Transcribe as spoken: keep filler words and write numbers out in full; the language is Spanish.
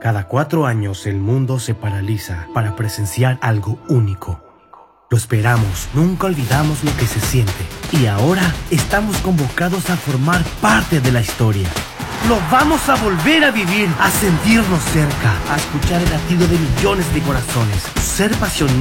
Cada cuatro años el mundo se paraliza para presenciar algo único. Lo esperamos, nunca olvidamos lo que se siente. Y ahora estamos convocados a formar parte de la historia. Lo vamos a volver a vivir, a sentirnos cerca, a escuchar el latido de millones de corazones. Ser pasional